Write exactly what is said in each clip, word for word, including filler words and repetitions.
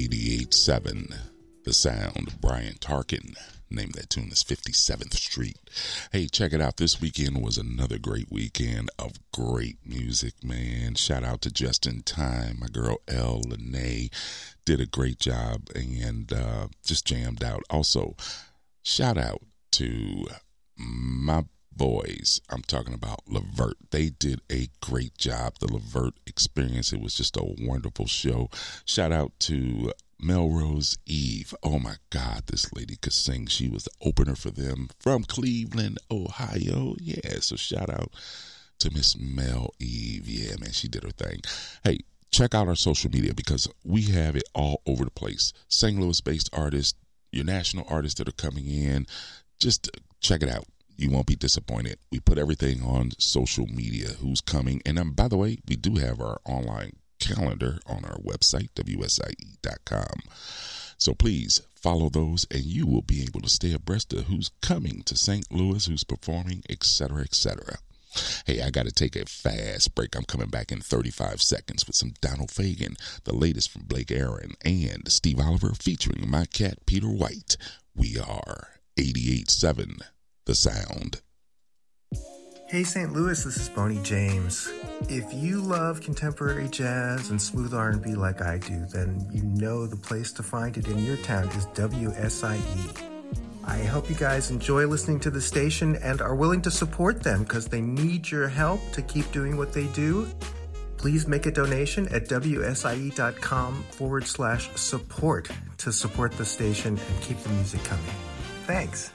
eighty-eight point seven The Sound. Brian Tarkin named that tune as fifty-seventh Street. Hey, check it out. This weekend was another great weekend of great music, man. Shout out to Just in Time. My girl Elle Lene did a great job and uh, just jammed out. Also, shout out to my boys. I'm talking about Levert. They did a great job. The Levert Experience. It was just a wonderful show. Shout out to Melrose Eve. Oh my God, this lady could sing. She was the opener for them from Cleveland, Ohio. Yeah, so shout out to Miss Mel Eve. Yeah, man, she did her thing. Hey, check out our social media because we have it all over the place. Saint Louis-based artists, your national artists that are coming in. Just check it out. You won't be disappointed. We put everything on social media, who's coming. And um, by the way, we do have our online calendar on our website, W S I E dot com. So please follow those and you will be able to stay abreast of who's coming to Saint Louis, who's performing, et cetera, et cetera. Hey, I got to take a fast break. I'm coming back in thirty-five seconds with some Donald Fagen, the latest from Blake Aaron, and Steve Oliver featuring my cat, Peter White. We are eighty-eight point seven The Sound. Hey Saint Louis, this is Boney James. If you love contemporary jazz and smooth R and B like I do, then you know the place to find it in your town is W S I E. I hope you guys enjoy listening to the station and are willing to support them because they need your help to keep doing what they do. Please make a donation at wsie.com forward slash support to support the station and keep the music coming. Thanks.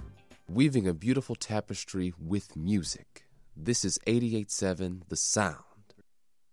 Weaving a beautiful tapestry with music. This is eighty-eight point seven The Sound.